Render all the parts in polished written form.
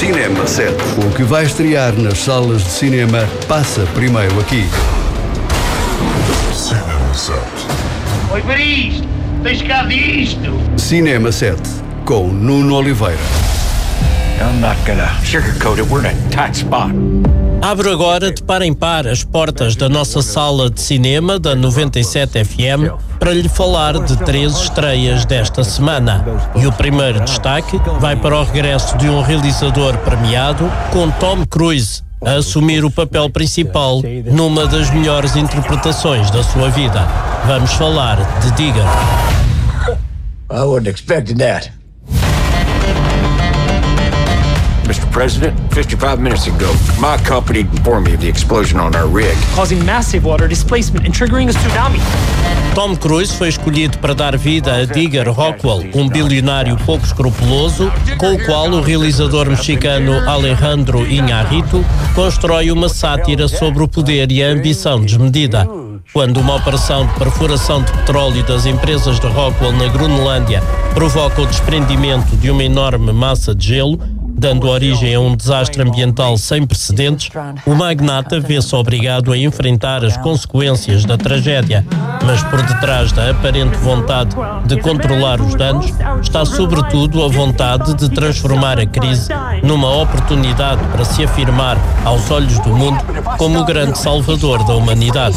Cinema 7. O que vai estrear nas salas de cinema passa primeiro aqui. Cinema 7. Oi, para isto! Tens cá disto! Cinema 7, com Nuno Oliveira. I'm not gonna sugarcoat it. We're in a tight spot. Abro agora, de par em par, as portas da nossa sala de cinema da 97 FM para lhe falar de 3 estreias desta semana. E o primeiro destaque vai para o regresso de um realizador premiado, com Tom Cruise a assumir o papel principal numa das melhores interpretações da sua vida. Vamos falar de Digger. I wasn't expecting that. Mr. President, 55 minutes ago, my company informed me of the explosion on our rig, causing massive water displacement and triggering a tsunami. Tom Cruise foi escolhido para dar vida a Digger Rockwell, um bilionário pouco escrupuloso, com o qual o realizador mexicano Alejandro Iñárritu constrói uma sátira sobre o poder e a ambição desmedida. Quando uma operação de perfuração de petróleo das empresas de Rockwell na Groenlândia provoca o desprendimento de uma enorme massa de gelo, dando origem a um desastre ambiental sem precedentes, o magnata vê-se obrigado a enfrentar as consequências da tragédia. Mas por detrás da aparente vontade de controlar os danos, está sobretudo a vontade de transformar a crise numa oportunidade para se afirmar aos olhos do mundo como o grande salvador da humanidade.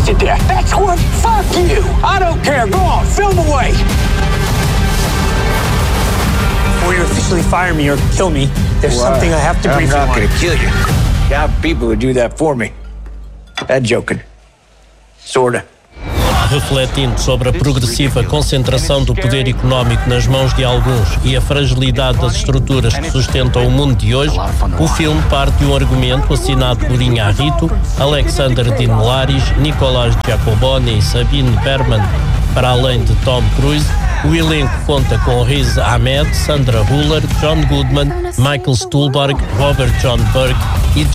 Before you officially fire me or kill me, there's something I have to brief you on. I'm not gonna kill you. Got people who do that for me. Bad joking. Sorta. Refletindo sobre a progressiva concentração do poder económico nas mãos de alguns e a fragilidade das estruturas que sustentam o mundo de hoje, o filme parte de um argumento assinado por Iñárritu, Alexander Dean Laris, Nicolás Giacobone e Sabine Berman. Para além de Tom Cruise, o elenco conta com Riz Ahmed, Sandra Hüller, John Goodman, Michael Stuhlbarg, Robert John Burke e